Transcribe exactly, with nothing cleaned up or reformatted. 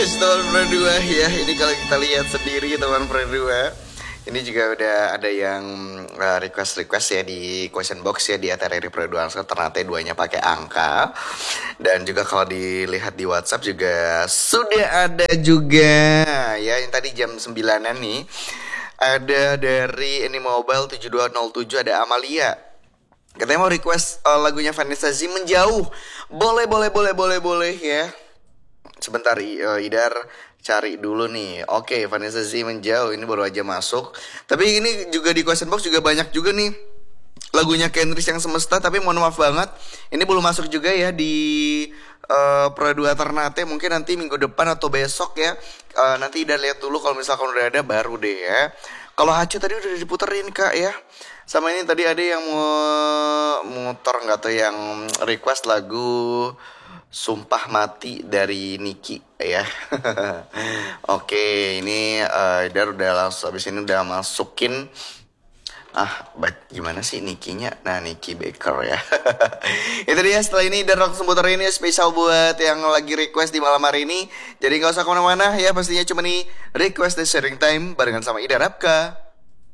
Teman berdua ya, ini kalau kita lihat sendiri teman berdua, ini juga udah ada yang uh, request-request ya di question box ya di Atari Pro dua ternyata duanya pakai angka. Dan juga kalau dilihat di WhatsApp juga sudah ada juga ya yang tadi jam sembilanan nih. Ada dari ini mobile tujuh dua nol tujuh ada Amalia. Katanya mau request uh, lagunya Vanessa Z Menjauh. Boleh boleh boleh boleh boleh ya. Sebentar uh, Idar cari dulu nih. Oke, Vanessa Z Menjauh ini baru aja masuk. Tapi ini juga di question box juga banyak juga nih lagunya Kendrick yang semesta. Tapi mohon maaf banget, ini belum masuk juga ya di uh, Pro dua Ternate. Mungkin nanti minggu depan atau besok ya. uh, Nanti Idar lihat dulu, kalau misalkan udah ada baru deh ya. Kalau Hacu tadi udah diputerin kak ya. Sama ini tadi ada yang mau muter nggak tuh yang request lagu Sumpah Mati dari Niki ya. Oke, ini uh, Dar udah langsung habis ini udah masukin. Ah, but gimana sih Nikinya? Nah, Niki Baker ya. Itu dia, setelah ini Dar langsung puter ini spesial buat yang lagi request di malam hari ini. Jadi nggak usah kemana-mana ya, pastinya cuma nih request the sharing time barengan sama Ida Rapka.